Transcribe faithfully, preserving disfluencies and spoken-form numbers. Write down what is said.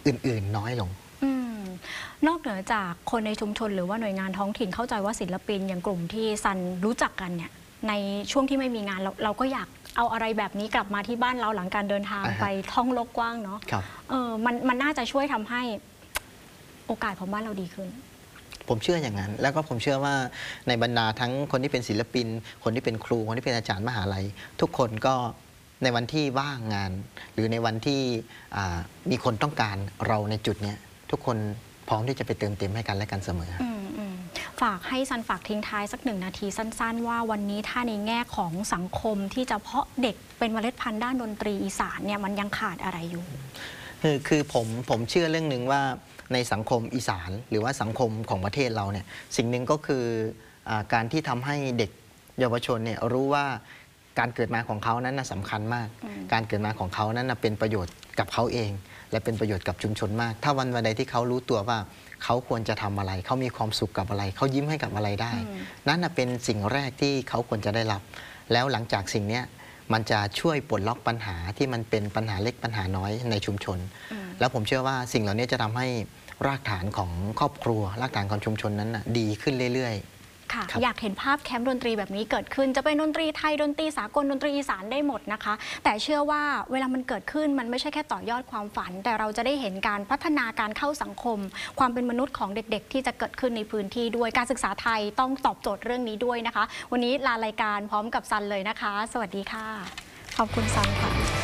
อื่นๆน้อยลงนอกเหนือจากคนในชุมชนหรือว่าหน่วยงานท้องถิ่นเข้าใจว่าศิลปินอย่างกลุ่มที่ซันรู้จักกันเนี่ยในช่วงที่ไม่มีงานเราเราก็อยากเอาอะไรแบบนี้กลับมาที่บ้านเราหลังการเดินทางไปท่องโลกกว้างเนาะเออมันมันน่าจะช่วยทำให้โอกาสของบ้านเราดีขึ้นผมเชื่ออย่างนั้นแล้วก็ผมเชื่อว่าในบรรดาทั้งคนที่เป็นศิลปินคนที่เป็นครูคนที่เป็นอาจารย์มหาลัยทุกคนก็ในวันที่ว่างงานหรือในวันที่มีคนต้องการเราในจุดนี้ทุกคนพร้อมที่จะไปเติมเต็มให้กันและกันเสมอฝากให้ซันฝากทิ้งท้ายสักหนึ่งนาทีสั้นๆว่าวันนี้ถ้าในแง่ของสังคมที่จะเพาะเด็กเป็นเมล็ดพันธุ์ด้านดนตรีอีสานเนี่ยมันยังขาดอะไรอยู่คือคือผมผมเชื่อเรื่องหนึ่งว่าในสังคมอีสานหรือว่าสังคมของประเทศเราเนี่ยสิ่งหนึ่งก็คือการที่ทำให้เด็กเยาวชนเนี่ยรู้ว่าการเกิดมาของเขานั้นสำคัญมากการเกิดมาของเขานั้นเป็นประโยชน์กับเขาเองและเป็นประโยชน์กับชุมชนมากถ้าวันวันใดที่เขารู้ตัวว่าเขาควรจะทำอะไรเขามีความสุขกับอะไรเขายิ้มให้กับอะไรได้นั่นเป็นสิ่งแรกที่เขาควรจะได้รับแล้วหลังจากสิ่งนี้มันจะช่วยปลดล็อกปัญหาที่มันเป็นปัญหาเล็กปัญหาน้อยในชุมชนแล้วผมเชื่อว่าสิ่งเหล่านี้จะทำให้รากฐานของครอบครัวรากฐานของชุมชนนั้นดีขึ้นเรื่อยๆค่ะอยากเห็นภาพแคมป์ดนตรีแบบนี้เกิดขึ้นจะเป็นดนตรีไทยดนตรีสากลดนตรีอีสานได้หมดนะคะแต่เชื่อว่าเวลามันเกิดขึ้นมันไม่ใช่แค่ต่อยอดความฝันแต่เราจะได้เห็นการพัฒนาการเข้าสังคมความเป็นมนุษย์ของเด็กๆที่จะเกิดขึ้นในพื้นที่ด้วยการศึกษาไทยต้องตอบโจทย์เรื่องนี้ด้วยนะคะวันนี้ลารายการพร้อมกับซันเลยนะคะสวัสดีค่ะขอบคุณซันค่ะ